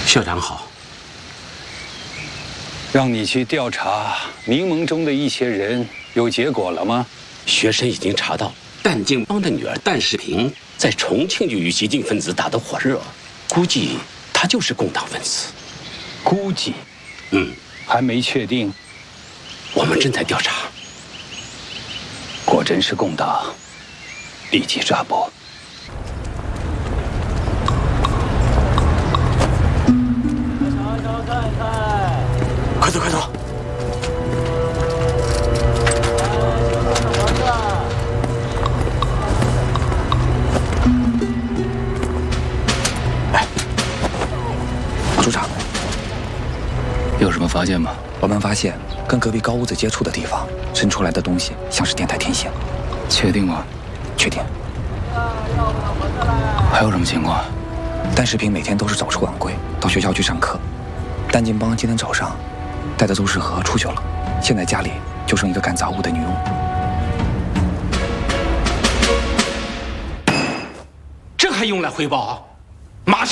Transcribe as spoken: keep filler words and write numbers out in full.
校长好。 让你去调查柠檬中的一些人，有结果了吗？ 学生已经查到，但劲邦的女儿但世平在重庆就与激进分子打得火热，估计她就是共党分子。 估计， 嗯， 还没确定。 我们正在调查。 果真是共党，立即抓捕。 快走快走！ 哎，组长， 有什么发现吗？ 我们发现跟隔壁高屋子接触的地方伸出来的东西像是电台天线。 确定吗？ 确定。 还有什么情况？ 但世平每天都是早出晚归，到学校去上课。但劲邦今天早上。 带着邹世和出去了，现在家里就剩一个干杂物的女佣。 这还用来汇报？马上。